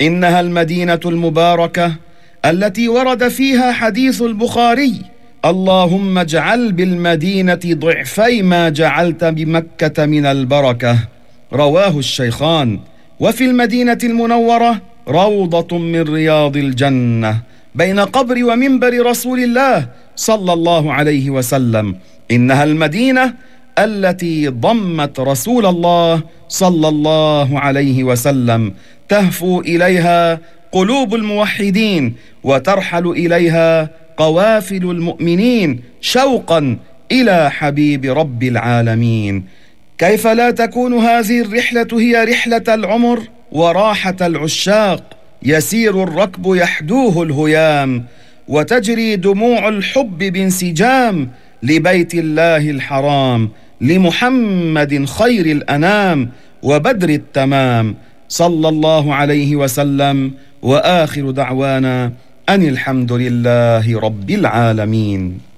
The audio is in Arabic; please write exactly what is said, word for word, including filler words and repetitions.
إنها المدينة المباركة التي ورد فيها حديث البخاري: اللهم اجعل بالمدينة ضعفي ما جعلت بمكة من البركة، رواه الشيخان. وفي المدينة المنورة روضة من رياض الجنة بين قبر ومنبر رسول الله صلى الله عليه وسلم. إنها المدينة التي ضمت رسول الله صلى الله عليه وسلم، تهفو إليها قلوب الموحدين وترحل إليها قوافل المؤمنين شوقا إلى حبيب رب العالمين. كيف لا تكون هذه الرحلة هي رحلة العمر وراحة العشاق؟ يسير الركب يحدوه الهيام، وتجري دموع الحب بانسجام لبيت الله الحرام، لمحمد خير الأنام وبدر التمام صلى الله عليه وسلم. وآخر دعوانا أن الحمد لله رب العالمين.